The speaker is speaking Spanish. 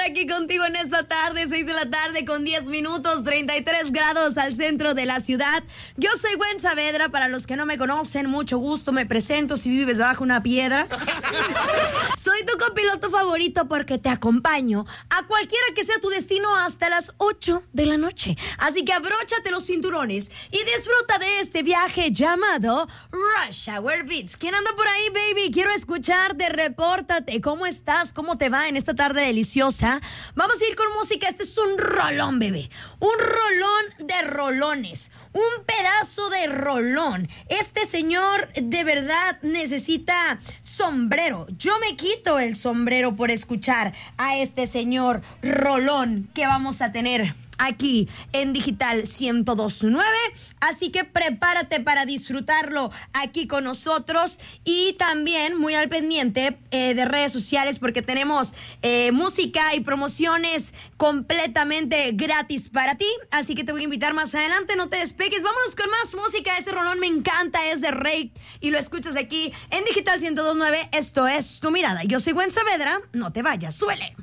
aquí contigo en esta tarde, 6 de la tarde con 10 minutos, 33 grados al centro de la ciudad. Yo soy Gwen Saavedra, para los que no me conocen, mucho gusto, me presento si vives debajo una piedra. Soy tu copiloto favorito porque te acompaño a cualquiera que sea tu destino hasta las 8 de la noche. Así que abróchate los cinturones y disfruta de este viaje llamado Rush Hour Beats. ¿Quién anda por ahí, baby? Quiero escucharte, repórtate. ¿Cómo estás? ¿Cómo te va en esta tarde deliciosa? Vamos a ir con música. Este es un rolón, bebé. Un rolón de rolones. Un pedazo de rolón. Este señor de verdad necesita sombrero. Yo me quito el sombrero por escuchar a este señor rolón que vamos a tener aquí en Digital 102.9, así que prepárate para disfrutarlo aquí con nosotros y también muy al pendiente de redes sociales porque tenemos música y promociones completamente gratis para ti, así que te voy a invitar más adelante, no te despegues, vámonos con más música. Ese rolón me encanta, es de Rake y lo escuchas aquí en Digital 102.9. Esto es Tu Mirada. Yo soy Gwen Saavedra, no te vayas, suele.